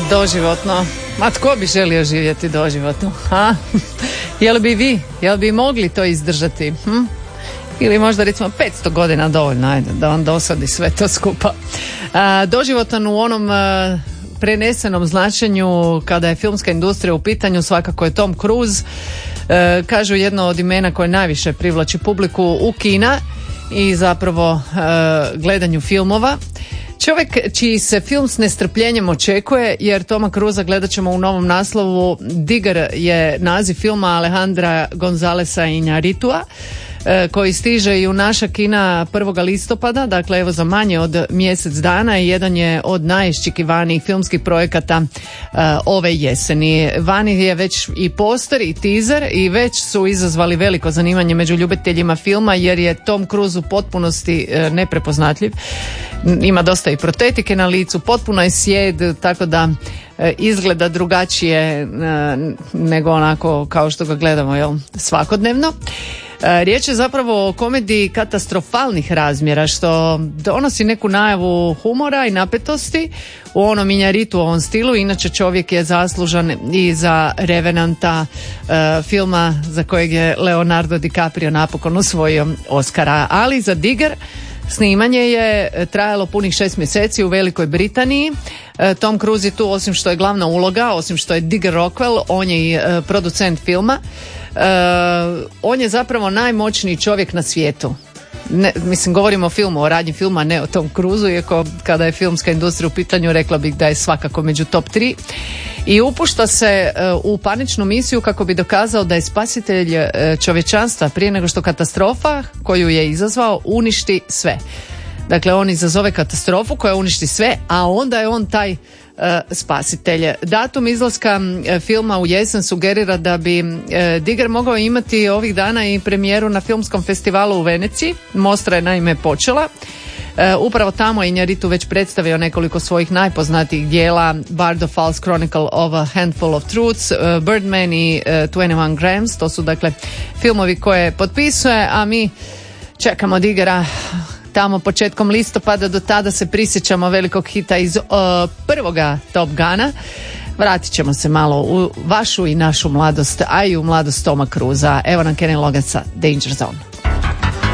Doživotno. Ma tko bi želio živjeti doživotno? Ha? Jel bi vi? Jel bi mogli to izdržati? Ili možda recimo 500 godina dovoljno, ajde, da vam dosadi sve to skupa. Doživotan u onom prenesenom značenju kada je filmska industrija u pitanju svakako je Tom Cruise. Kažu jedno od imena koje najviše privlači publiku u kina i zapravo gledanju filmova. Čovjek čiji se film s nestrpljenjem očekuje, jer Toma Cruisa gledat ćemo u novom naslovu. Digger je naziv filma Alejandra Gonzalesa Iñárritua, koji stiže i u naša kina 1. listopada, dakle evo za manje od mjesec dana, i jedan je od najiščekivanijih filmskih projekata ove jeseni. Vani je već i poster i teaser i već su izazvali veliko zanimanje među ljubiteljima filma, jer je Tom Cruise u potpunosti neprepoznatljiv. Ima dosta i protetike na licu, potpuno je sjed, tako da izgleda drugačije nego onako kao što ga gledamo, jel, svakodnevno. Riječ je zapravo o komediji katastrofalnih razmjera, što donosi neku najavu humora i napetosti u onom Iñárrituovom stilu. Inače čovjek je zaslužan i za Revenanta, filma za kojeg je Leonardo DiCaprio napokon osvojio Oscara. Ali za Digger snimanje je trajalo punih 6 mjeseci u Velikoj Britaniji. Tom Cruise je tu, osim što je glavna uloga, osim što je Digger Rockwell, on je i producent filma. On je zapravo najmoćniji čovjek na svijetu. Mislim, govorimo o filmu, o radnji filma, ne o Tom Cruiseu, iako kada je filmska industrija u pitanju rekla bih da je svakako među top 3. I upušta se u paničnu misiju kako bi dokazao da je spasitelj čovječanstva prije nego što katastrofa koju je izazvao uništi sve. Dakle, on izazove katastrofu koja uništi sve, a onda je on taj spasitelj. Datum izlaska filma u jesen sugerira da bi Digger mogao imati ovih dana i premijeru na filmskom festivalu u Veneciji. Mostra je naime počela. Upravo tamo je Iñárritu već predstavio nekoliko svojih najpoznatijih dijela: Bard of Falls Chronicle of a Handful of Truths, Birdman i 21 Grams. To su dakle filmovi koje potpisuje, a mi čekamo Diggera tamo početkom listopada. Do tada se prisjećamo velikog hita iz prvoga Top Guna. Vratit ćemo se malo u vašu i našu mladost, a i u mladost Toma Cruisa. Evo nam Kenny Loggins, Danger Zone.